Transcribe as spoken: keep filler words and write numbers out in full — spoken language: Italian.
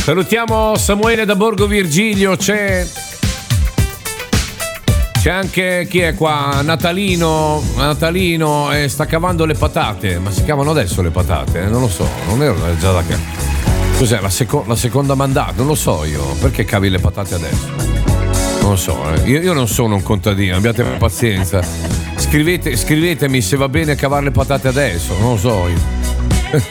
Salutiamo Samuele da Borgo Virgilio, c'è c'è anche chi è qua? Natalino, Natalino e sta cavando le patate, ma si cavano adesso le patate? Non lo so, non ero già da che. Cos'è la, seco- la seconda mandata? Non lo so io, perché cavi le patate adesso? Non lo so, eh. io, io non sono un contadino, abbiate pazienza. Scrivete, scrivetemi se va bene cavare le patate adesso, non lo so io.